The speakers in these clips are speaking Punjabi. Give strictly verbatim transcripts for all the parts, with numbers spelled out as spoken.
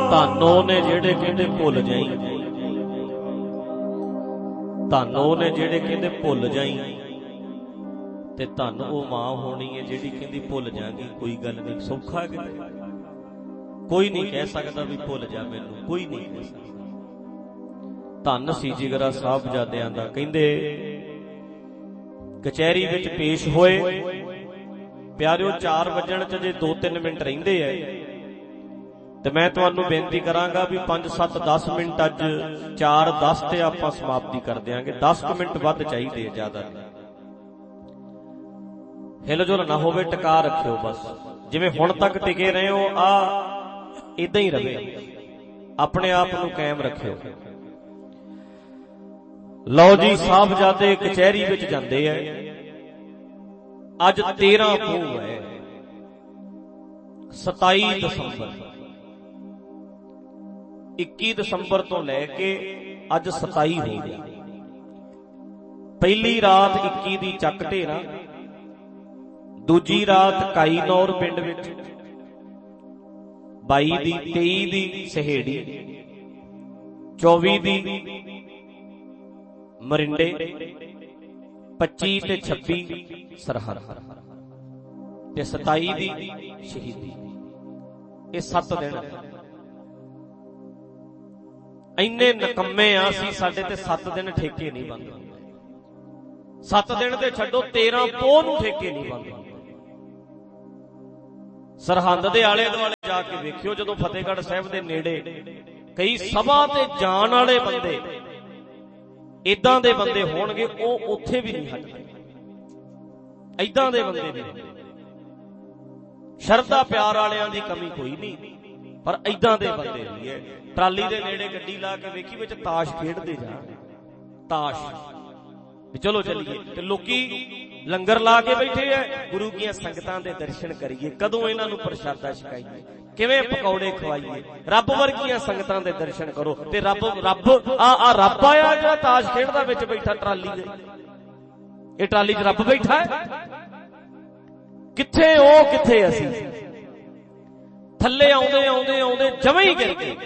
ਧਾਨੋ ਨੇ ਜਿਹੜੇ ਕਹਿੰਦੇ ਭੁੱਲ ਜਾਈ, ਧਾਨੋ ਨੇ ਜਿਹੜੇ ਕਹਿੰਦੇ ਭੁੱਲ ਜਾਈ, ਤੇ ਧੰਨ ਉਹ ਮਾਂ ਹੋਣੀ ਹੈ ਜਿਹੜੀ ਕਹਿੰਦੀ ਭੁੱਲ ਜਾਗੀ। ਕੋਈ ਗੱਲ ਨਹੀਂ, ਸੌਖਾ ਕਿਤੇ, ਕੋਈ ਨਹੀਂ ਕਹਿ ਸਕਦਾ ਵੀ ਭੁੱਲ ਜਾ ਮੈਨੂੰ, ਕੋਈ ਨਹੀਂ ਕਹਿ ਸਕਦਾ। ਧੰਨ ਸੀ ਜਿਗਰਾ ਸਾਹਿਬਜ਼ਾਦਿਆਂ ਦਾ। ਕਹਿੰਦੇ ਕਚਹਿਰੀ ਵਿੱਚ ਪੇਸ਼ ਹੋਏ, ਪਿਆਰਿਓ ਚਾਰ ਵਜਣ ਚ ਜੇ ਦੋ ਤਿੰਨ ਮਿੰਟ ਰਹਿੰਦੇ ਐ ਤੇ ਮੈਂ ਤੁਹਾਨੂੰ ਬੇਨਤੀ ਕਰਾਂਗਾ ਵੀ ਪੰਜ ਸੱਤ ਦਸ ਮਿੰਟ, ਅੱਜ ਚਾਰ ਦਸ ਤੇ ਆਪਾਂ ਸਮਾਪਤੀ ਕਰ ਦਿਆਂਗੇ। ਦਸ ਕੁ ਮਿੰਟ ਵੱਧ ਚਾਹੀਦੇ ਆ, ਜ਼ਿਆਦਾ ਹਿਲਜੁਲ ਨਾ ਹੋਵੇ, ਟਿਕਾ ਰੱਖਿਓ ਬਸ। ਜਿਵੇਂ ਹੁਣ ਤੱਕ ਟਿਕੇ ਰਹੇ ਹੋ ਆ ਇਦਾਂ ਹੀ ਰਵੇ, ਆਪਣੇ ਆਪ ਨੂੰ ਕਾਇਮ ਰੱਖਿਓ। ਲਓ ਜੀ, ਸਾਹਿਬਜ਼ਾਦੇ ਕਚਹਿਰੀ ਵਿੱਚ ਜਾਂਦੇ ਐ। ਅੱਜ ਤੇਰਾਂ ਪੋਹ ਹੈ, ਸਤਾਈ ਦਸੰਬਰ, ਇੱਕੀ ਦਸੰਬਰ ਤੋਂ ਲੈ ਕੇ ਅੱਜ ਸਤਾਈ ਹੋ ਗਿਆ। ਪਹਿਲੀ ਰਾਤ ਇੱਕੀ ਦੀ ਚੱਕ ਢੇਰਾ, ਦੂਜੀ ਰਾਤ ਕਾਈਨੌਰ ਪਿੰਡ ਵਿੱਚ, ਬਾਈ ਦੀ ਤੇਈ ਦੀ ਸਹੇੜੀ, ਚੌਵੀ ਦੀ ਮਰਿੰਡੇ, ਪੱਚੀ ਤੇ ਛੱਬੀ ਸਰਹੱਦ, ਤੇ ਸਤਾਈ ਦੀ ਸ਼ਹੀਦੀ। ਇਹ ਸੱਤ ਦਿਨ ਇੰਨੇ ਨਕੰਮੇ ਆ ਅਸੀਂ, ਸਾਡੇ ਤੇ ਸੱਤ ਦਿਨ ਠੇਕੇ ਨਹੀਂ ਬੰਦ ਹੁੰਦੇ। ਸੱਤ ਦਿਨ ਤੇ ਛੱਡੋ, ਤੇਰਾਂ ਪੋਹ ਨੂੰ ਠੇਕੇ ਨਹੀਂ ਬੰਦ ਹੁੰਦੇ। ਸਰਹੰਦ ਦੇ ਆਲੇ ਦੁਆਲੇ ਜਾ ਕੇ ਵੇਖਿਓ, ਜਦੋਂ ਫਤਿਹਗੜ੍ਹ ਸਾਹਿਬ ਦੇ ਨੇੜੇ ਕਈ ਸਭਾ ਤੇ ਜਾਣ ਵਾਲੇ ਬੰਦੇ, ਏਦਾਂ ਦੇ ਬੰਦੇ ਹੋਣਗੇ, ਉਹ ਉੱਥੇ ਵੀ ਨਹੀਂ ਹਟਦੇ। ਏਦਾਂ ਦੇ ਬੰਦੇ ਨੇ, ਸ਼ਰਧਾ ਪਿਆਰ ਵਾਲਿਆਂ ਦੀ ਕਮੀ ਕੋਈ ਨਹੀਂ, ਪਰ ਏਦਾਂ ਦੇ ਬੰਦੇ ਵੀ ਹੈ। ਟਰਾਲੀ ਦੇ ਨੇੜੇ ਗੱਡੀ ਲਾ ਕੇ ਵੇਖੀ, ਵਿੱਚ ਤਾਸ਼ ਖੇਡਦੇ ਜਾਣ, ਤਾਸ਼ ਵੀ ਚਲੋ ਚੱਲੀਏ, ਤੇ ਲੋਕੀ ਲੰਗਰ ਲਾ ਕੇ ਬੈਠੇ ਐ, ਗੁਰੂ ਦੀਆਂ ਸੰਗਤਾਂ ਦੇ ਦਰਸ਼ਨ ਕਰੀਏ, ਕਦੋਂ ਇਹਨਾਂ ਨੂੰ ਪ੍ਰਸ਼ਾਦਾ ਛਕਾਈਏ, ਕਿਵੇਂ ਪਕੌੜੇ ਖਵਾਈਏ। ਰੱਬ ਵਰਗੀਆਂ ਸੰਗਤਾਂ ਦੇ ਦਰਸ਼ਨ ਕਰੋ। ਤੇ ਰੱਬ ਰੱਬ ਆ ਆ ਰੱਬ ਆਇਆ ਜਿਹੜਾ ਤਾਸ਼ ਖੇਡਦਾ ਵਿੱਚ ਬੈਠਾ ਟਰਾਲੀ ਦੇ, ਇਹ ਟਰਾਲੀ 'ਚ ਰੱਬ ਬੈਠਾ ਹੈ। ਕਿੱਥੇ ਉਹ, ਕਿੱਥੇ ਅਸੀਂ? ਥੱਲੇ ਆਉਂਦੇ ਆਉਂਦੇ ਆਉਂਦੇ ਜਵੇਂ ਹੀ ਗਿਰ ਗਏ।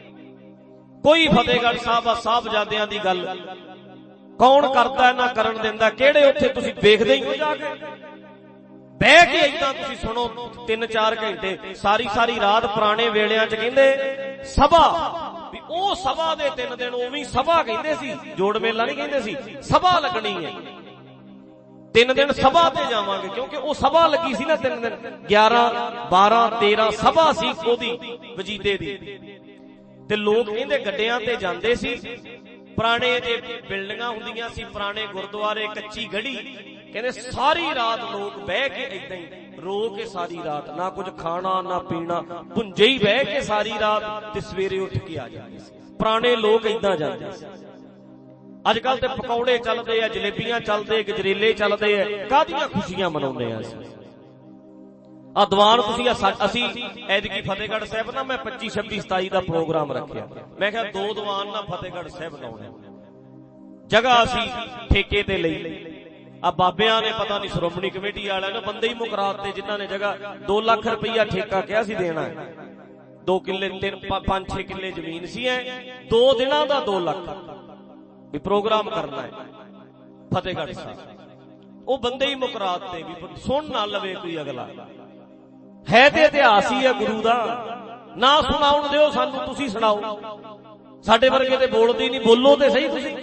ਕੋਈ ਫਤਿਹਗੜ੍ਹ ਸਾਹਿਬ ਸਾਹਿਬਜ਼ਾਦਿਆਂ ਦੀ ਗੱਲ ਕੌਣ ਕਰਦਾ ਨਾ ਕਰਨ ਦਿੰਦਾ? ਕਿਹੜੇ ਉੱਥੇ ਤੁਸੀਂ ਵੇਖਦੇ ਹੀ ਹੋ ਜਾ ਕੇ ਬਹਿ ਕੇ, ਏਦਾਂ ਤੁਸੀਂ ਸੁਣੋ ਤਿੰਨ ਚਾਰ ਘੰਟੇ, ਸਾਰੀ ਸਾਰੀ ਰਾਤ। ਪੁਰਾਣੇ ਵੇਲਿਆਂ 'ਚ ਕਹਿੰਦੇ ਸਭਾ, ਵੀ ਉਹ ਸਭਾ ਦੇ ਤਿੰਨ ਦਿਨ ਉਵੇਂ ਸਭਾ ਕਹਿੰਦੇ ਸੀ, ਜੋੜ ਮੇਲਾ ਨਹੀਂ ਕਹਿੰਦੇ ਸੀ। ਸਭਾ ਲੱਗਣੀ ਹੈ, ਤਿੰਨ ਦਿਨ ਸਭਾ ਤੇ ਜਾਵਾਂਗੇ, ਕਿਉਂਕਿ ਉਹ ਸਭਾ ਲੱਗੀ ਸੀ ਨਾ ਤਿੰਨ ਦਿਨ, ਗਿਆਰਾਂ ਬਾਰਾਂ ਤੇਰਾਂ ਸਭਾ ਸੀ ਉਹਦੀ, ਵਜੀਦੇ ਦੀ। ਤੇ ਲੋਕ ਕਹਿੰਦੇ ਗੱਡਿਆਂ ਤੇ ਜਾਂਦੇ ਸੀ। ਪੁਰਾਣੇ ਜੇ ਬਿਲਡਿੰਗਾਂ ਹੁੰਦੀਆਂ ਸੀ, ਪੁਰਾਣੇ ਗੁਰਦੁਆਰੇ, ਕੱਚੀ ਗੜੀ, ਕਹਿੰਦੇ ਸਾਰੀ ਰਾਤ ਲੋਕ ਬਹਿ ਕੇ ਏਦਾਂ ਹੀ ਰੋ ਕੇ, ਸਾਰੀ ਰਾਤ ਨਾ ਕੁਝ ਖਾਣਾ ਨਾ ਪੀਣਾ, ਭੁੰਜੇ ਹੀ ਬਹਿ ਕੇ ਸਾਰੀ ਰਾਤ, ਤੇ ਸਵੇਰੇ ਉੱਠ ਕੇ ਆ ਜਾਂਦੇ ਸੀ। ਪੁਰਾਣੇ ਲੋਕ ਏਦਾਂ ਜਾਂਦੇ ਸੀ। ਅੱਜ ਕੱਲ ਤੇ ਪਕੌੜੇ ਚੱਲਦੇ ਆ, ਜਲੇਬੀਆਂ ਚੱਲਦੇ, ਗਜਰੇਲੇ ਚੱਲਦੇ ਆ, ਕਾਹਦੀਆਂ ਖੁਸ਼ੀਆਂ ਮਨਾਉਂਦੇ ਆ ਅਸੀਂ। ਆ ਦੀਵਾਨ ਤੁਸੀਂ, ਅਸੀਂ ਐਤਕੀ ਫਤਿਹਗੜ੍ਹ ਸਾਹਿਬ ਨਾ ਮੈਂ ਪੱਚੀ ਛੱਬੀ ਸਤਾਈ ਦਾ ਪ੍ਰੋਗਰਾਮ ਰੱਖਿਆ। ਮੈਂ ਕਿਹਾ ਦੋ ਦੀਵਾਨ ਨਾ ਫਤਿਹਗੜ੍ਹ ਸਾਹਿਬ ਲਾਉਣੇ, ਜਗ੍ਹਾ ਅਸੀਂ ਠੇਕੇ ਤੇ ਲਈ। ਆ ਬਾਬਿਆਂ ਨੇ ਪਤਾ ਨਹੀਂ ਸ਼੍ਰੋਮਣੀ ਕਮੇਟੀ ਵਾਲਿਆਂ ਨੇ ਬੰਦੇ ਹੀ ਮੁਕਰਾਤ ਤੇ, ਜਿਨ੍ਹਾਂ ਨੇ ਜਗ੍ਹਾ ਦੋ ਲੱਖ ਰੁਪਈਆ ਠੇਕਾ ਕਿਹਾ ਸੀ ਦੇਣਾ, ਦੋ ਕਿੱਲੇ ਤਿੰਨ ਪੰਜ ਛੇ ਕਿੱਲੇ ਜ਼ਮੀਨ ਸੀ, ਐ ਦੋ ਦਿਨਾਂ ਦਾ ਦੋ ਲੱਖ ਵੀ ਪ੍ਰੋਗਰਾਮ ਕਰਨਾ ਹੈ ਫਤਿਹਗੜ੍ਹ ਸਾਹਿਬ। ਉਹ ਬੰਦੇ ਹੀ ਮੁਕਰਾਤ ਤੇ, ਵੀ ਸੁਣ ਨਾ ਲਵੇ ਕੋਈ ਅਗਲਾ। ਹੈ ਤੇ ਇਤਿਹਾਸ ਹੀ ਹੈ ਗੁਰੂ ਦਾ, ਨਾ ਸੁਣਾਉਣ ਦਿਓ ਸਾਨੂੰ, ਤੁਸੀਂ ਸੁਣਾਓ। ਸਾਡੇ ਵਰਗੇ ਤੇ ਬੋਲਦੇ ਨਹੀਂ, ਬੋਲੋ ਤੇ ਸਹੀ ਤੁਸੀਂ।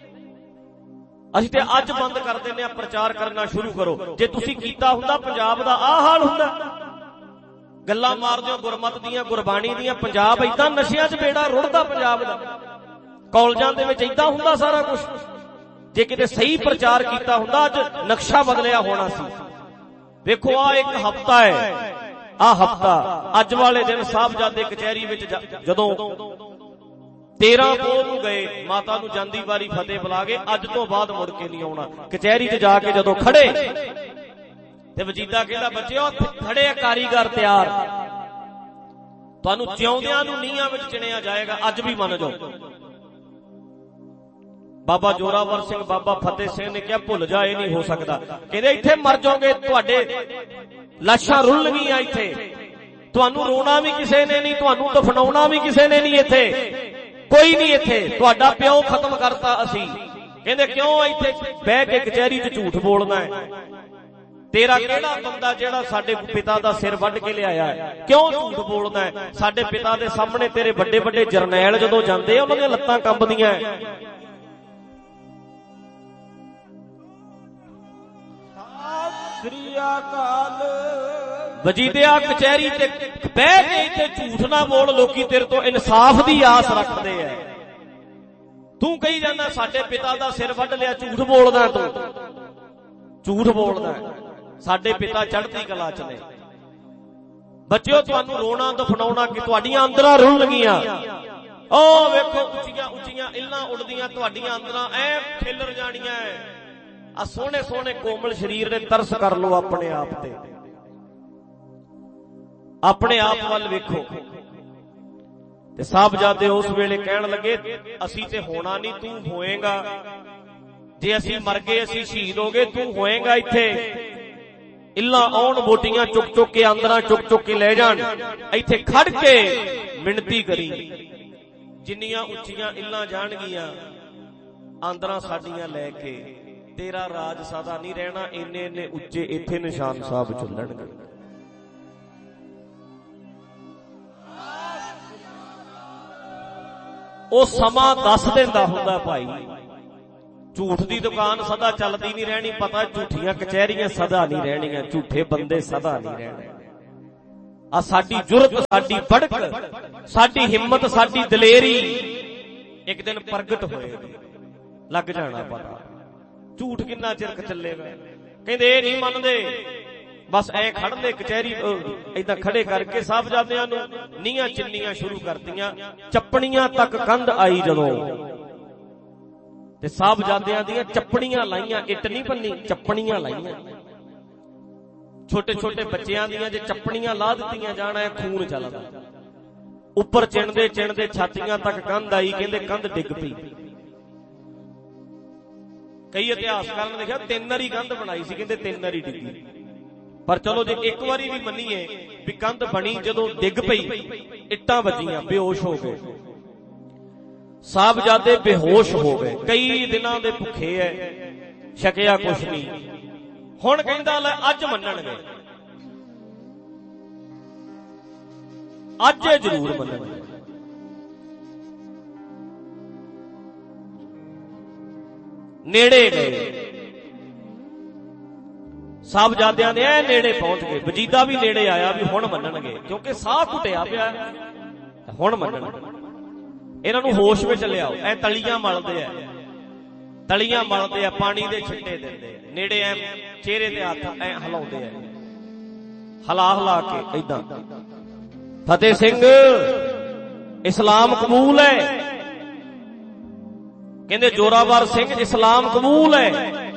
ਅਸੀਂ ਤੇ ਅੱਜ ਬੰਦ ਕਰ ਦਿੰਦੇ ਆ, ਪ੍ਰਚਾਰ ਕਰਨਾ ਸ਼ੁਰੂ ਕਰੋ। ਜੇ ਤੁਸੀਂ ਕੀਤਾ ਹੁੰਦਾ ਪੰਜਾਬ ਦਾ ਆਹ ਹਾਲ ਹੁੰਦਾ। ਗੱਲਾਂ ਮਾਰਦੇ ਹੋ ਗੁਰਮਤ ਦੀਆਂ, ਗੁਰਬਾਣੀ ਦੀਆਂ, ਪੰਜਾਬ ਏਦਾਂ ਨਸ਼ਿਆਂ 'ਚ ਬੇੜਾ ਰੁੜਦਾ ਪੰਜਾਬ ਦਾ। ਕਾਲਜਾਂ ਦੇ ਵਿੱਚ ਏਦਾਂ ਹੁੰਦਾ ਸਾਰਾ ਕੁਝ। ਜੇ ਕਿਤੇ ਸਹੀ ਪ੍ਰਚਾਰ ਕੀਤਾ ਹੁੰਦਾ, ਅੱਜ ਨਕਸ਼ਾ ਬਦਲਿਆ ਹੋਣਾ ਸੀ। ਵੇਖੋ ਆ ਇੱਕ ਹਫ਼ਤਾ ਹੈ, ਆ ਹਫ਼ਤਾ ਅੱਜ ਵਾਲੇ ਦਿਨ ਸਾਹਿਬਜ਼ਾਦੇ ਕਚਹਿਰੀ ਵਿੱਚ ਜਦੋਂ ਤੇਰਾਂ ਪੋਹ ਨੂੰ ਗਏ, ਮਾਤਾ ਨੂੰ ਜਾਂਦੀ ਵਾਰੀ ਫਤਿਹ ਬੁਲਾ ਕੇ, ਅੱਜ ਤੋਂ ਬਾਅਦ ਮੁੜ ਕੇ ਨਹੀਂ ਆਉਣਾ। ਕਚਹਿਰੀ 'ਚ ਜਾ ਕੇ ਜਦੋਂ ਖੜੇ ਤੇ ਵਜੀਦਾ ਕਹਿੰਦਾ, ਬੱਚਿਓ ਖੜੇ ਆ ਕਾਰੀਗਰ ਤਿਆਰ, ਤੁਹਾਨੂੰ ਜਿਉਂਦਿਆਂ ਨੂੰ ਨੀਹਾਂ ਵਿੱਚ ਚਿਣਿਆ ਜਾਏਗਾ। ਅੱਜ ਵੀ ਮੰਨ ਜਾਓ। ਬਾਬਾ ਜੋਰਾਵਰ ਸਿੰਘ, ਬਾਬਾ ਫਤਿਹ ਸਿੰਘ ਨੇ ਕਿਹਾ ਭੁੱਲ ਜਾ, ਇਹ ਨਹੀਂ ਹੋ ਸਕਦਾ। ਕਹਿੰਦੇ ਇੱਥੇ ਮਰ ਜਾਓਗੇ, ਤੁਹਾਡੇ ਲਾਸ਼ਾਂ ਰੁਲਣਗੀਆਂ ਇੱਥੇ, ਤੁਹਾਨੂੰ ਰੋਣਾ ਵੀ ਕਿਸੇ ਨੇ ਨਹੀਂ, ਤੁਹਾਨੂੰ ਦਫਨਾਉਣਾ ਵੀ ਕਿਸੇ ਨੇ ਨਹੀਂ, ਇੱਥੇ ਕੋਈ ਨਹੀਂ। ਇੱਥੇ ਤੁਹਾਡਾ ਪਿਓ ਖਤਮ ਕਰਤਾ ਅਸੀਂ। ਕਹਿੰਦੇ ਕਿਉਂ ਇੱਥੇ ਬਹਿ ਕੇ ਕਚਹਿਰੀ 'ਚ ਝੂਠ ਬੋਲਣਾ ਹੈ? ਤੇਰਾ ਕਿਹੜਾ ਬੰਦਾ ਜਿਹੜਾ ਸਾਡੇ ਪਿਤਾ ਦਾ ਸਿਰ ਵੱਢ ਕੇ ਲਿਆਇਆ ਹੈ, ਕਿਉਂ ਝੂਠ ਬੋਲਦਾ ਹੈ? ਸਾਡੇ ਪਿਤਾ ਦੇ ਸਾਹਮਣੇ ਤੇਰੇ ਵੱਡੇ ਵੱਡੇ ਜਰਨੈਲ ਜਦੋਂ ਜਾਂਦੇ ਉਹਨਾਂ ਦੀਆਂ ਲੱਤਾਂ ਕੰਬਦੀਆਂ। ਸ੍ਰੀ ਅਕਾਲ ਵਜੀਦਿਆ ਕਚਹਿਰੀ ਤੇ ਬਹਿ ਕੇ ਇੱਥੇ ਝੂਠ ਨਾ ਬੋਲ, ਲੋਕੀ ਤੇਰੇ ਤੋਂ ਇਨਸਾਫ ਦੀ ਆਸ ਰੱਖਦੇ ਐ। ਤੂੰ ਕਹੀ ਜਾਂਦਾ ਸਾਡੇ ਪਿਤਾ ਦਾ ਸਿਰ ਵੱਢ ਲਿਆ, ਝੂਠ ਬੋਲਦਾ, ਤੂੰ ਝੂਠ ਬੋਲਦਾ। ਸਾਡੇ ਪਿਤਾ ਚੜ੍ਹਦੀ ਕਲਾ ਚ ਨੇ। ਬੱਚਿਓ ਤੁਹਾਨੂੰ ਰੋਣਾ ਦਫਨਾਉਣਾ ਕਿ ਤੁਹਾਡੀਆਂ ਅੰਦਰਾਂ ਰੁੱਲ ਗਈਆਂ। ਉਹ ਵੇਖੋ ਉੱਚੀਆਂ ਉੱਚੀਆਂ ਇੱਲਾਂ ਉੱਡਦੀਆਂ ਤੁਹਾਡੀਆਂ ਅੰਦਰਾਂ ਐ ਖਿਲਰ ਜਾਣੀਆਂ। ਆ ਸੋਹਣੇ ਸੋਹਣੇ ਕੋਮਲ ਸਰੀਰ ਨੇ ਤਰਸ ਕਰ ਲੋ ਆਪਣੇ ਆਪ ਤੇ, ਆਪਣੇ ਆਪ ਵੱਲ ਵੇਖੋ। ਤੇ ਸਾਹਿਬਜ਼ਾਦੇ ਉਸ ਵੇਲੇ ਕਹਿਣ ਲੱਗੇ ਅਸੀਂ ਤੇ ਹੋਣਾ ਨਹੀਂ, ਤੂੰ ਹੋਏਗਾ। ਜੇ ਅਸੀਂ ਮਰ ਗਏ, ਅਸੀਂ ਸ਼ਹੀਦ ਹੋ ਗਏ, ਤੂੰ ਹੋਏਗਾ ਇੱਥੇ। ਇੱਲਾਂ ਆਉਣ ਬੋਟੀਆਂ ਚੁੱਕ ਚੁੱਕ ਕੇ ਅੰਦਰਾਂ ਚੁੱਕ ਚੁੱਕ ਕੇ ਲੈ ਜਾਣ, ਇੱਥੇ ਖੜ ਕੇ ਮਿਣਤੀ ਕਰੀ। ਜਿੰਨੀਆਂ ਉੱਚੀਆਂ ਇੱਲਾਂ ਜਾਣਗੀਆਂ ਆਂਦਰਾਂ ਸਾਡੀਆਂ ਲੈ ਕੇ, ਤੇਰਾ ਰਾਜ ਸਦਾ ਨਹੀਂ ਰਹਿਣਾ। ਇੰਨੇ ਇੰਨੇ ਉੱਚੇ ਇੱਥੇ ਨਿਸ਼ਾਨ ਸਾਹਿਬ ਚੱਲਣਗੇ। ਉਹ ਸਮਾਂ ਦੱਸ ਦਿੰਦਾ ਹੁੰਦਾ ਭਾਈ, ਝੂਠ ਦੀ ਦੁਕਾਨ ਸਦਾ ਚੱਲਦੀ ਨਹੀਂ ਰਹਿਣੀ। ਪਤਾ ਝੂਠੀਆਂ ਕਚਹਿਰੀਆਂ ਸਦਾ ਨਹੀਂ ਰਹਿਣੀਆਂ, ਝੂਠੇ ਬੰਦੇ ਸਦਾ ਨਹੀਂ ਰਹਿਣੇ। ਆ ਸਾਡੀ ਜੁਰਤ, ਸਾਡੀ ਬੜਕ, ਸਾਡੀ ਹਿੰਮਤ, ਸਾਡੀ ਦਲੇਰੀ ਇੱਕ ਦਿਨ ਪ੍ਰਗਟ ਹੋਏਗੀ, ਲੱਗ ਜਾਣਾ ਪਤਾ। ਝੂਠ ਕਿੰਨਾ ਚਿਰ ਚੱਲੇਗਾ? ਕਹਿੰਦੇ ਇਹ ਨਹੀਂ ਮੰਨਦੇ, ਬਸ ਐ ਖੜਦੇ ਕਚਹਿਰੀ ਏਦਾਂ ਖੜੇ ਕਰਕੇ ਸਾਹਿਬਜ਼ਾਦਿਆਂ ਨੂੰ ਨੀਹਾਂ ਚਿੰਨੀਆਂ ਸ਼ੁਰੂ ਕਰਤੀਆਂ। ਚੱਪਣੀਆਂ ਤੱਕ ਕੰਧ ਆਈ ਜਦੋਂ, ਤੇ ਸਾਹਿਬਜ਼ਾਦਿਆਂ ਦੀਆਂ ਚੱਪਣੀਆਂ ਲਾਈਆਂ, ਇੱਟ ਨਹੀਂ ਬੰਨੀ, ਚੱਪਣੀਆਂ ਲਾਈਆਂ। ਛੋਟੇ ਛੋਟੇ ਬੱਚਿਆਂ ਦੀਆਂ ਜੇ ਚੱਪਣੀਆਂ ਲਾ ਦਿੱਤੀਆਂ ਜਾਣਾ, ਖੂਨ ਚੱਲਦਾ। ਉੱਪਰ ਚਿਣਦੇ ਚਿਣਦੇ ਛਾਤੀਆਂ ਤੱਕ ਕੰਧ ਆਈ। ਕਹਿੰਦੇ ਕੰਧ ਡਿੱਗ ਪਈ। ਕਈ ਇਤਿਹਾਸਕਾਰਾਂ ਨੇ ਦੇਖਿਆ ਤਿੰਨ ਵਾਰੀ ਕੰਧ ਬਣਾਈ ਸੀ, ਕਹਿੰਦੇ ਤਿੰਨ ਵਾਰੀ ਡਿੱਗੀ। ਪਰ ਚਲੋ ਜੇ ਇੱਕ ਵਾਰੀ ਵੀ ਮੰਨੀਏ ਵੀ ਕੰਧ ਬਣੀ, ਜਦੋਂ ਡਿੱਗ ਪਈ ਇੱਟਾਂ ਵੱਜੀਆਂ, ਬੇਹੋਸ਼ ਹੋ ਗਏ ਸਾਹਿਬਜ਼ਾਦੇ, ਬੇਹੋਸ਼ ਹੋ ਗਏ। ਕਈ ਦਿਨਾਂ ਦੇ ਭੁੱਖੇ ਐ, ਛਕਿਆ ਕੁਛ ਨਹੀਂ। ਹੁਣ ਕਹਿੰਦਾ ਲੈ ਅੱਜ ਮੰਨਣਗੇ, ਅੱਜ ਜ਼ਰੂਰ ਮੰਨਣਗੇ। ਨੇੜੇ ਗਏ ਸਾਹਿਬਜ਼ਾਦਿਆਂ ਦੇ, ਐ ਨੇੜੇ ਪਹੁੰਚ ਗਏ। ਵਜੀਦਾ ਵੀ ਨੇੜੇ ਆਇਆ ਵੀ ਹੁਣ ਮੰਨਣਗੇ, ਕਿਉਂਕਿ ਸਾਹ ਘੁੱਟਿਆ ਪਿਆ, ਹੁਣ ਮੰਨਣਗੇ। ਇਹਨਾਂ ਨੂੰ ਹੋਸ਼ ਵਿੱਚ ਲਿਆਓ। ਐ ਤਲੀਆਂ ਮਲਦੇ ਆ, ਤਲੀਆਂ ਮਲਦੇ ਆ, ਪਾਣੀ ਦੇ ਛਿੱਟੇ ਦਿੰਦੇ ਆ। ਨੇੜੇ ਐ ਚਿਹਰੇ ਦੇ ਹੱਥ ਐ ਹਿਲਾਉਂਦੇ ਆ, ਹਲਾ ਹਲਾ ਕੇ ਏਦਾਂ। ਫਤਿਹ ਸਿੰਘ ਇਸਲਾਮ ਕਬੂਲ ਹੈ। ਕਹਿੰਦੇ ਜੋਰਾਵਰ ਸਿੰਘ ਇਸਲਾਮ ਕਬੂਲ ਹੈ।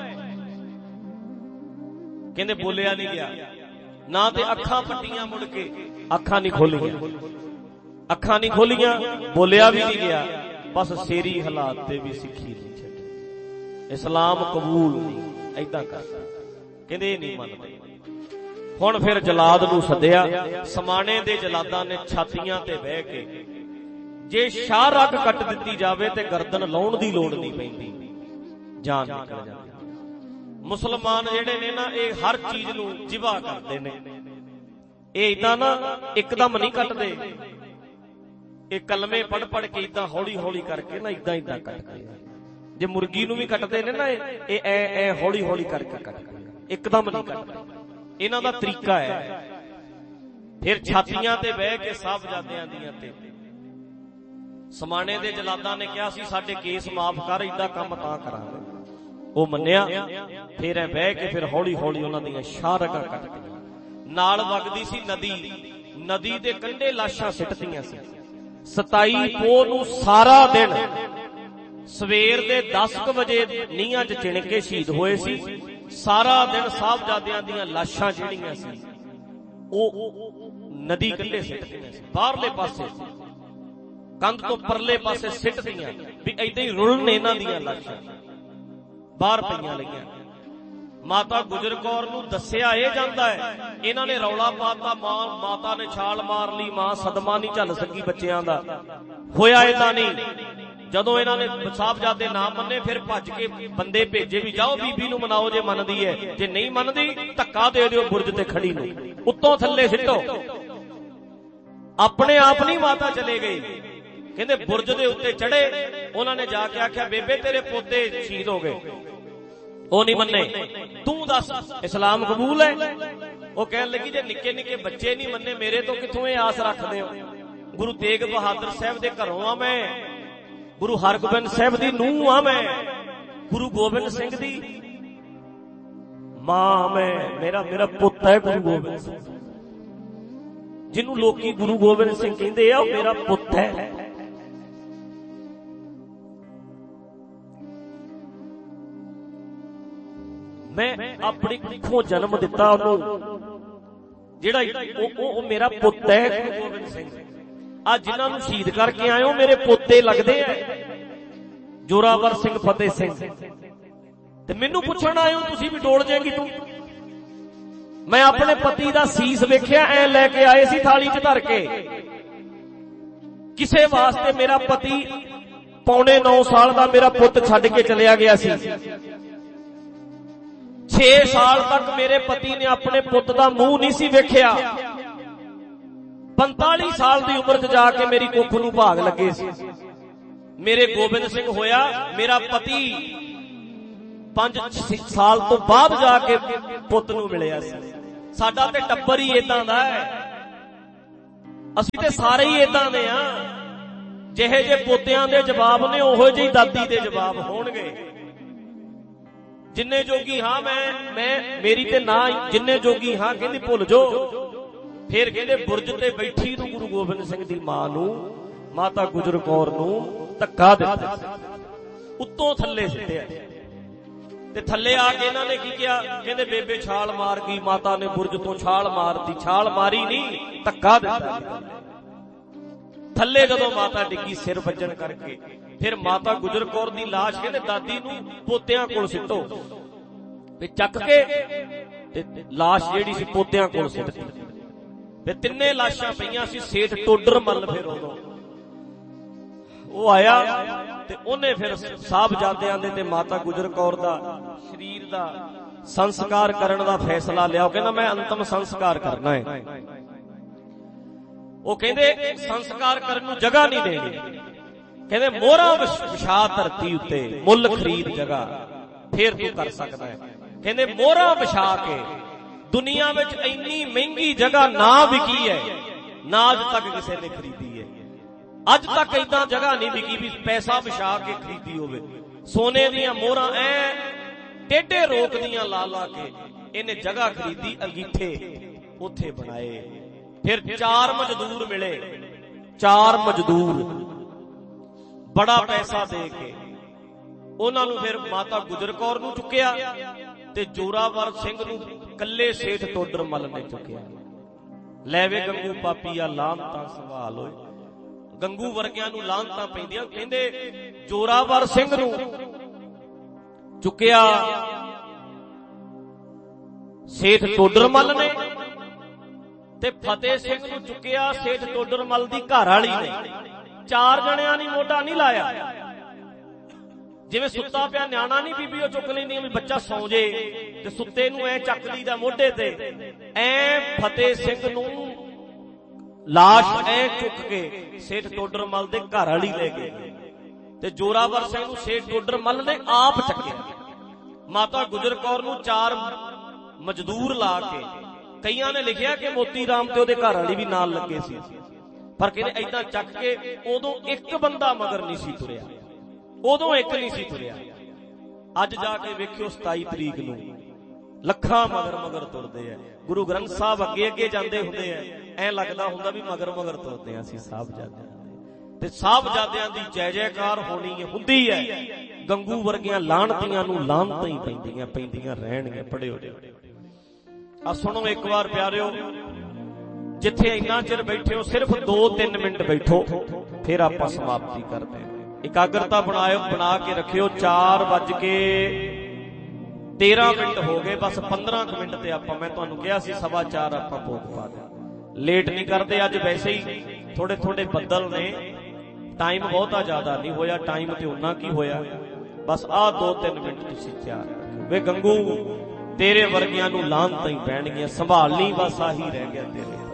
ਕਹਿੰਦੇ ਬੋਲਿਆ ਨਹੀਂ ਗਿਆ ਨਾ, ਤੇ ਅੱਖਾਂ ਪੱਟੀਆਂ ਮੁੜ ਕੇ, ਅੱਖਾਂ ਨਹੀਂ ਖੋਲੀਆਂ, ਅੱਖਾਂ ਨਹੀਂ ਖੋਲੀਆਂ, ਬੋਲਿਆ ਵੀ ਨਹੀਂ ਗਿਆ। ਬਸ ਸੇਰੀ ਹਾਲਾਤ ਤੇ ਵੀ ਸਿੱਖੀ ਨਹੀਂ ਛੱਡੀ, ਇਸਲਾਮ ਕਬੂਲ ਨਹੀਂ, ਏਦਾਂ ਕਰਦਾ। ਕਹਿੰਦੇ ਇਹ ਨਹੀਂ ਮੰਨਦੇ। ਹੁਣ ਫਿਰ ਜਲਾਦ ਨੂੰ ਸੱਦਿਆ। ਸਮਾਣੇ ਦੇ ਜਲਾਦਾਂ ਨੇ ਛਾਤੀਆਂ ਤੇ ਬਹਿ ਕੇ, ਜੇ ਸ਼ਾਹ ਰੱਗ ਕੱਟ ਦਿੱਤੀ ਜਾਵੇ ਤੇ ਗਰਦਨ ਲਾਉਣ ਦੀ ਲੋੜ ਨਹੀਂ ਪੈਂਦੀ, ਜਾਨ ਨਿਕਲ ਜਾਂਦੀ। ਮੁਸਲਮਾਨ ਜਿਹੜੇ ਨੇ ਨਾ, ਇਹ ਹਰ ਚੀਜ਼ ਨੂੰ ਜਿਵਾ ਕਰਦੇ ਨੇ। ਇਹ ਏਦਾਂ ਨਾ ਇੱਕਦਮ ਨਹੀਂ ਕੱਟਦੇ, ਇਹ ਕਲਮੇ ਪੜ ਪੜ ਕੇ ਏਦਾਂ ਹੌਲੀ ਹੌਲੀ ਕਰਕੇ ਨਾ ਏਦਾਂ ਏਦਾਂ ਕੱਟਦੇ। ਜੇ ਮੁਰਗੀ ਨੂੰ ਵੀ ਕੱਟਦੇ ਨੇ ਨਾ, ਇਹ ਐ ਐ ਹੌਲੀ ਹੌਲੀ ਕਰਕੇ ਕੱਟਦੇ, ਇੱਕਦਮ ਨਹੀਂ ਕੱਟਦੇ। ਇਹਨਾਂ ਦਾ ਤਰੀਕਾ ਹੈ। ਫਿਰ ਛਾਤੀਆਂ ਤੇ ਬਹਿ ਕੇ ਸਾਹਿਬਜ਼ਾਦਿਆਂ ਦੀਆਂ ਤੇ ਸਮਾਣੇ ਦੇ ਜਲਾਦਾਂ ਨੇ ਕਿਹਾ ਸੀ ਸਾਡੇ ਕੇਸ ਮਾਫ ਕਰ, ਏਦਾਂ ਕੰਮ ਤਾਂ ਕਰਾਂਗੇ। ਉਹ ਮੰਨਿਆ। ਫਿਰ ਐ ਬਹਿ ਕੇ ਫਿਰ ਹੌਲੀ ਹੌਲੀ ਉਹਨਾਂ ਦੀਆਂ ਸ਼ਾਹ ਰਗਾਂ ਕੱਟਦੀਆਂ। ਨਾਲ ਵਗਦੀ ਸੀ ਨਦੀ, ਨਦੀ ਦੇ ਕੰਢੇ ਲਾਸ਼ਾਂ ਸਿੱਟਦੀਆਂ ਸੀ। ਸਤਾਈ ਪੋਹ ਨੂੰ ਸਾਰਾ ਦਿਨ, ਸਵੇਰ ਦੇ ਦਸ ਕੁ ਵਜੇ ਨੀਹਾਂ 'ਚ ਚਿਣ ਕੇ ਸ਼ਹੀਦ ਹੋਏ ਸੀ। ਸਾਰਾ ਦਿਨ ਸਾਹਿਬਜ਼ਾਦਿਆਂ ਦੀਆਂ ਲਾਸ਼ਾਂ ਜਿਹੜੀਆਂ ਸੀ ਉਹ ਨਦੀ ਕੰਢੇ ਸਿੱਟਦੀਆਂ ਸੀ, ਬਾਹਰਲੇ ਪਾਸੇ, ਕੰਧ ਤੋਂ ਪਰਲੇ ਪਾਸੇ ਸਿੱਟਦੀਆਂ ਵੀ ਏਦਾਂ ਹੀ ਰੁਲਣ ਇਹਨਾਂ ਦੀਆਂ ਲਾਸ਼ਾਂ, ਬਾਹਰ ਪਈਆਂ ਲਈਆਂ। ਮਾਤਾ ਗੁਜਰ ਕੌਰ ਨੂੰ ਦੱਸਿਆ ਇਹ ਜਾਂਦਾ ਹੈ, ਇਹਨਾਂ ਨੇ ਰੌਲਾ ਪਾਤਾ, ਮਾਂ ਮਾਤਾ ਨੇ ਛਾਲ ਮਾਰ ਲਈ, ਮਾਂ ਸਦਮਾ ਨਹੀਂ ਝੱਲ ਸਕੀ ਬੱਚਿਆਂ ਦਾ। ਹੋਇਆ ਏਦਾਂ ਨਹੀਂ। ਜਦੋਂ ਇਹਨਾਂ ਨੇ ਸਾਹਿਬਜ਼ਾਦੇ ਨਾ ਮੰਨੇ, ਫਿਰ ਭੱਜ ਕੇ ਬੰਦੇ ਭੇਜੇ ਵੀ ਜਾਓ ਬੀਬੀ ਨੂੰ ਮਨਾਓ ਜੇ ਮੰਨਦੀ ਹੈ, ਜੇ ਨਹੀਂ ਮੰਨਦੀ ਧੱਕਾ ਦੇ ਦਿਓ ਬੁਰਜ ਤੇ ਖੜੀ ਨੂੰ, ਉੱਤੋਂ ਥੱਲੇ ਸਿੱਟੋ। ਆਪਣੇ ਆਪ ਨਹੀਂ ਮਾਤਾ ਚਲੇ ਗਏ, ਕਹਿੰਦੇ ਬੁਰਜ ਦੇ ਉੱਤੇ ਚੜੇ। ਉਹਨਾਂ ਨੇ ਜਾ ਕੇ ਆਖਿਆ ਬੇਬੇ ਤੇਰੇ ਪੋਤੇ ਸ਼ਹੀਦ ਹੋ ਗਏ। ਉਹ ਨਹੀਂ ਮੰਨੇ, ਤੂੰ ਦੱਸ ਇਸਲਾਮ ਕਬੂਲ ਹੈ? ਉਹ ਕਹਿਣ ਲੱਗੀ ਜੇ ਨਿੱਕੇ ਨਿੱਕੇ ਬੱਚੇ ਨਹੀਂ ਮੰਨੇ, ਮੇਰੇ ਤੋਂ ਕਿੱਥੋਂ ਇਹ ਆਸ ਰੱਖਦੇ ਹੋ? ਗੁਰੂ ਤੇਗ ਬਹਾਦਰ ਸਾਹਿਬ ਦੇ ਘਰੋਂ ਆ ਮੈਂ, ਗੁਰੂ ਹਰਗੋਬਿੰਦ ਸਾਹਿਬ ਦੀ ਨੂੰਹ ਆ ਮੈਂ, ਗੁਰੂ ਗੋਬਿੰਦ ਸਿੰਘ ਦੀ ਮਾਂ ਮੈਂ, ਮੇਰਾ ਮੇਰਾ ਪੁੱਤ ਹੈ ਗੁਰੂ ਗੋਬਿੰਦ ਸਿੰਘ, ਜਿਹਨੂੰ ਲੋਕੀ ਗੁਰੂ ਗੋਬਿੰਦ ਸਿੰਘ ਕਹਿੰਦੇ ਆ, ਉਹ ਮੇਰਾ ਪੁੱਤ ਹੈ। ਮੈਂ ਆਪਣੀ ਕੁੱਖੋਂ ਜਨਮ ਦਿੱਤਾ ਉਹਨੂੰ, ਜਿਹੜਾ ਉਹ ਉਹ ਮੇਰਾ ਪੁੱਤ ਹੈ ਗੁਰੂ ਗੋਬਿੰਦ ਸਿੰਘ। ਆ ਜਿਨ੍ਹਾਂ ਨੂੰ ਸ਼ਹੀਦ ਕਰਕੇ ਆਏ ਹੋ ਮੇਰੇ ਪੋਤੇ ਲੱਗਦੇ ਆ, ਜੋਰਾਵਰ ਸਿੰਘ, ਫਤਿਹ ਸਿੰਘ, ਤੇ ਮੈਨੂੰ ਪੁੱਛਣ ਆਏ ਹੋ ਤੁਸੀਂ ਵੀ ਡੋਲ ਜਾਏਗੀ ਤੂੰ। ਮੈਂ ਆਪਣੇ ਪਤੀ ਦਾ ਸੀਸ ਵੇਖਿਆ, ਐ ਲੈ ਕੇ ਆਏ ਸੀ ਥਾਲੀ 'ਚ ਧਰ ਕੇ। ਕਿਸੇ ਵਾਸਤੇ ਮੇਰਾ ਪਤੀ ਪੌਣੇ ਨੌ ਸਾਲ ਦਾ ਮੇਰਾ ਪੁੱਤ ਛੱਡ ਕੇ ਚਲਿਆ ਗਿਆ ਸੀ। ਛੇ ਸਾਲ ਤੱਕ ਮੇਰੇ ਪਤੀ ਨੇ ਆਪਣੇ ਪੁੱਤ ਦਾ ਮੂੰਹ ਨਹੀਂ ਸੀ ਵੇਖਿਆ। ਪੰਤਾਲੀ ਸਾਲ ਦੀ ਉਮਰ 'ਚ ਜਾ ਕੇ ਮੇਰੀ ਕੁੱਖ ਨੂੰ ਭਾਗ ਲੱਗੇ ਸੀ। ਮੇਰੇ ਗੋਬਿੰਦ ਸਿੰਘ ਹੋਇਆ, ਮੇਰਾ ਪਤੀ ਪੰਜ ਸਾਲ ਤੋਂ ਬਾਅਦ ਜਾ ਕੇ ਪੁੱਤ ਨੂੰ ਮਿਲਿਆ ਸੀ। ਸਾਡਾ ਤੇ ਟੱਬਰ ਹੀ ਏਦਾਂ ਦਾ ਹੈ, ਅਸੀਂ ਤੇ ਸਾਰੇ ਹੀ ਏਦਾਂ ਦੇ ਆ। ਜਿਹੇ ਜੇ ਪੋਤਿਆਂ ਦੇ ਜਵਾਬ ਨੇ, ਉਹੋ ਜਿਹੀ ਦਾਦੀ ਦੇ ਜਵਾਬ ਹੋਣਗੇ। ਜਿੰਨੇ ਜੋਗੀ ਹਾਂ ਮੈਂ ਮੈਂ ਮੇਰੀ ਤੇ ਨਾ ਜਿੰਨੇ ਜੋਗੀ ਹਾਂ ਕਹਿੰਦੀ ਭੁੱਲ ਜੋ। ਫਿਰ ਕਹਿੰਦੇ ਬੁਰਜ ਤੇ ਬੈਠੀ ਨੂੰ ਗੁਰੂ ਗੋਬਿੰਦ ਸਿੰਘ ਦੀ ਮਾਂ ਨੂੰ, ਮਾਤਾ ਗੁਜਰ ਕੌਰ ਨੂੰ ਧੱਕਾ ਦਿੱਤਾ, ਉੱਤੋਂ ਥੱਲੇ ਸਿੱਟਿਆ। ਤੇ ਥੱਲੇ ਆ ਕੇ ਇਹਨਾਂ ਨੇ ਕੀ ਕਿਹਾ, ਕਹਿੰਦੇ ਬੇਬੇ ਛਾਲ ਮਾਰ ਗਈ, ਮਾਤਾ ਨੇ ਬੁਰਜ ਤੋਂ ਛਾਲ ਮਾਰਤੀ। ਛਾਲ ਮਾਰੀ ਨਹੀਂ, ਧੱਕਾ ਦਿੱਤਾ ਥੱਲੇ। ਜਦੋਂ ਮਾਤਾ ਡਿੱਗੀ ਸਿਰ ਵੱਜਣ ਕਰਕੇ, ਫਿਰ ਮਾਤਾ ਗੁਜਰ ਕੌਰ ਦੀ ਲਾਸ਼ ਕਹਿੰਦੇ ਦਾਦੀ ਨੂੰ ਪੋਤਿਆਂ ਕੋਲ ਸਿੱਟੋ, ਤੇ ਚੱਕ ਕੇ ਤੇ ਲਾਸ਼ ਜਿਹੜੀ ਸੀ ਪੋਤਿਆਂ ਕੋਲ ਸਿੱਟਤੀ। ਤੇ ਤਿੰਨੇ ਲਾਸ਼ਾਂ ਪਈਆਂ ਸੀ। ਸੇਠ ਟੋਡਰ ਮੱਲ ਫਿਰ ਉਦੋਂ ਉਹ ਆਇਆ ਤੇ ਉਹਨੇ ਫਿਰ ਸਾਹਿਬਜ਼ਾਦਿਆਂ ਦੇ ਤੇ ਮਾਤਾ ਗੁਜਰ ਕੌਰ ਦਾ ਸਰੀਰ ਦਾ ਸੰਸਕਾਰ ਕਰਨ ਦਾ ਫੈਸਲਾ ਲਿਆ। ਉਹ ਕਹਿੰਦਾ ਮੈਂ ਅੰਤਮ ਸੰਸਕਾਰ ਕਰਨਾ ਹੈ। ਉਹ ਕਹਿੰਦੇ ਸੰਸਕਾਰ ਕਰਨ ਨੂੰ ਜਗ੍ਹਾ ਨਹੀਂ ਦੇਣੀ, ਕਹਿੰਦੇ ਮੋਹਰਾਂ ਵਿਛਾ ਧਰਤੀ ਉੱਤੇ, ਮੁੱਲ ਖਰੀਦ ਜਗ੍ਹਾ, ਫੇਰ ਤੂੰ ਕਰ ਸਕਦਾ ਹੈ। ਕਹਿੰਦੇ ਮੋਹਰਾਂ ਵਿਛਾ ਕੇ, ਦੁਨੀਆ ਵਿੱਚ ਇੰਨੀ ਮਹਿੰਗੀ ਜਗ੍ਹਾ ਨਾ ਵਿਕੀ ਹੈ, ਨਾ ਅੱਜ ਤੱਕ ਕਿਸੇ ਨੇ ਖਰੀਦੀ ਹੈ। ਅੱਜ ਤੱਕ ਏਦਾਂ ਜਗ੍ਹਾ ਨਹੀਂ ਵਿਕੀ ਵੀ ਪੈਸਾ ਵਿਛਾ ਕੇ ਖਰੀਦੀ ਹੋਵੇ। ਸੋਨੇ ਦੀਆਂ ਮੋਹਰਾਂ ਐ ਟੇਢੇ ਰੋਕ ਦੀਆਂ ਲਾ ਲਾ ਕੇ ਇਹਨੇ ਜਗ੍ਹਾ ਖਰੀਦੀ, ਅੰਗੀਠੇ ਉੱਥੇ ਬਣਾਏ। ਫਿਰ ਚਾਰ ਮਜ਼ਦੂਰ ਮਿਲੇ, ਚਾਰ ਮਜ਼ਦੂਰ ਬੜਾ ਪੈਸਾ ਦੇ ਕੇ ਉਹਨਾਂ ਨੂੰ ਫਿਰ ਮਾਤਾ ਗੁਜਰ ਕੌਰ ਨੂੰ ਚੁੱਕਿਆ ਤੇ ਜੋਰਾਵਰ ਸਿੰਘ ਨੂੰ ਕੱਲੇ ਸੇਠ ਟੋਡਰ ਮੱਲ ਨੇ ਚੁੱਕਿਆ। ਲੈਵੇ ਗੰਗੂ ਪਾਪੀਆ ਲਾਹਨਤਾਂ ਸਵਾਲ ਹੋਏ। ਗੰਗੂ ਵਰਗਿਆਂ ਨੂੰ ਲਾਹਨਤਾਂ ਪੈਂਦੀਆਂ। ਕਹਿੰਦੇ ਜੋਰਾਵਰ ਸਿੰਘ ਨੂੰ ਚੁੱਕਿਆ ਸੇਠ ਟੋਡਰ ਮੱਲ ਨੇ, ਤੇ ਫਤਿਹ ਸਿੰਘ ਨੂੰ ਚੁੱਕਿਆ ਸੇਠ ਟੋਡਰ ਮੱਲ ਦੀ ਘਰ ਵਾਲੀ ਨੇ। ਚਾਰ ਜਣਿਆਂ ਨੇ ਮੋਢਾ ਨਹੀਂ ਲਾਇਆ। ਜਿਵੇਂ ਸੁੱਤਾ ਪਿਆ ਨਿਆਣਾ ਨਹੀਂ ਬੀਬੀ ਉਹ ਚੁੱਕ ਲੈਂਦੀ ਵੀ ਬੱਚਾ ਸੌਂ ਜੇ, ਤੇ ਸੁੱਤੇ ਨੂੰ ਐ ਚੱਕ ਲਈਦਾ ਮੋਢੇ ਤੇ, ਐ ਫਤਿਹ ਸਿੰਘ ਨੂੰ ਲਾਸ਼ ਐ ਚੁੱਕ ਕੇ ਸੇਠ ਟੋਡਰ ਮੱਲ ਦੇ ਘਰ ਵਾਲੀ ਲੈ ਗਏ, ਤੇ ਜੋਰਾਵਰ ਸਿੰਘ ਨੂੰ ਸੇਠ ਟੋਡਰ ਮੱਲ ਨੇ ਆਪ ਚੱਕਿਆ। ਮਾਤਾ ਗੁਜਰ ਕੌਰ ਨੂੰ ਚਾਰ ਮਜ਼ਦੂਰ ਲਾ ਕੇ, ਕਈਆਂ ਨੇ ਲਿਖਿਆ ਕਿ ਮੋਤੀ ਰਾਮ ਤੇ ਉਹਦੇ ਘਰ ਵਾਲੀ ਵੀ ਨਾਲ ਲੱਗੇ ਸੀ, ਪਰ ਕਹਿੰਦੇ ਏਦਾਂ ਚੱਕ ਕੇ ਉਦੋਂ ਇੱਕ ਬੰਦਾ ਮਗਰ ਨਹੀਂ ਸੀ ਤੁਰਿਆ, ਉਦੋਂ ਇੱਕ ਨਹੀਂ ਸੀ ਤੁਰਿਆ। ਅੱਜ ਜਾ ਕੇ ਵੇਖਿਓ ਸਤਾਈ ਤਰੀਕ ਨੂੰ ਲੱਖਾਂ ਮਗਰ ਮਗਰ ਤੁਰਦੇ ਆ। ਗੁਰੂ ਗ੍ਰੰਥ ਸਾਹਿਬ ਅੱਗੇ ਅੱਗੇ ਜਾਂਦੇ ਹੁੰਦੇ ਆ, ਐ ਲੱਗਦਾ ਹੁੰਦਾ ਵੀ ਮਗਰ ਮਗਰ ਤੁਰਦੇ ਆ ਅਸੀਂ ਸਾਹਿਬਜ਼ਾਦਿਆਂ ਦੇ। ਤੇ ਸਾਹਿਬਜ਼ਾਦਿਆਂ ਦੀ ਜੈ ਜੈਕਾਰ ਹੋਣੀ ਹੁੰਦੀ ਹੈ। ਗੰਗੂ ਵਰਗੀਆਂ ਲਾਹਣਤੀਆਂ ਨੂੰ ਲਾਹਨਤਾਂ ਹੀ ਪੈਂਦੀਆਂ ਪੈਂਦੀਆਂ ਰਹਿਣਗੀਆਂ। ਪੜਿਓ ਆ ਸੁਣੋ ਇੱਕ ਵਾਰ ਪਿਆਰਿਓ, ਜਿੱਥੇ ਇੰਨਾ ਚਿਰ ਬੈਠੇ ਹੋ ਸਿਰਫ ਦੋ ਤਿੰਨ ਮਿੰਟ ਬੈਠੋ, ਫਿਰ ਆਪਾਂ ਸਮਾਪਤੀ ਕਰਦੇ ਹਾਂ। ਇਕਾਗਰਤਾ ਬਣਾਇਓ, ਬਣਾ ਕੇ ਰੱਖਿਓ। ਚਾਰ ਵੱਜ ਕੇ तेरह मिनट हो गए, बस पंद्रह मिनट ते आपां, मैं तुहानूं कहा सी सवा चार आपां भोग पा दें, लेट नहीं करते। अज वैसे ही थोड़े थोड़े बदल ने, टाइम बहुता ज्यादा नहीं होया, टाइम ते उन्ना की होया, बस आ दो तीन मिनट तुसीं तैयार वे गंगू, तेरे वर्गियां नूं लानतां ही पैणगीआं, संभालनी बस आही रह गया तेरे।